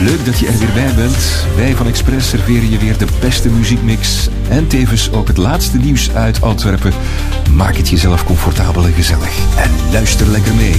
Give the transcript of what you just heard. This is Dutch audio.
Leuk dat je er weer bij bent. Wij van Express serveren je weer de beste muziekmix en tevens ook het laatste nieuws uit Antwerpen. Maak het jezelf comfortabel en gezellig en luister lekker mee.